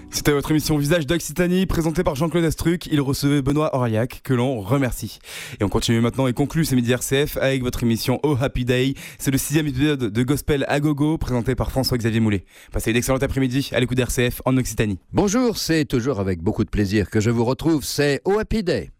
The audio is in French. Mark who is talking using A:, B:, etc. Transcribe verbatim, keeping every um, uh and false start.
A: C'était votre émission Visage d'Occitanie, présentée par Jean-Claude Astruc. Il recevait Benoît Orliac, que l'on remercie. Et on continue maintenant et conclut ce midi R C F avec votre émission Oh Happy Day. C'est le sixième épisode de Gospel à Gogo, présenté par François-Xavier Moulet. Passez une excellente après-midi à l'écoute d'R C F en Occitanie.
B: Bonjour, c'est toujours avec beaucoup de plaisir que je vous retrouve. C'est Oh Happy Day.